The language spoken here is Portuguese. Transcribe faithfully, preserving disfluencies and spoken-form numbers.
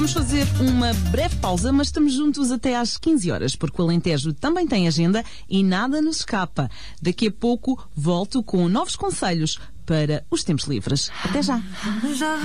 vamos fazer uma breve pausa, mas estamos juntos até às quinze horas, porque o Alentejo também tem agenda e nada nos escapa. Daqui a pouco volto com novos conselhos para os tempos livres. Até já!